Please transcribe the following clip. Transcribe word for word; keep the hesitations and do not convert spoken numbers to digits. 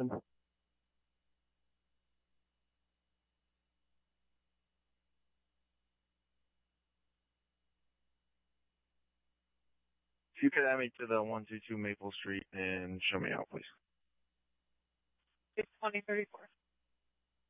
open. If you could add me to the one two two Maple Street and show me out, please. It's twenty thirty-four.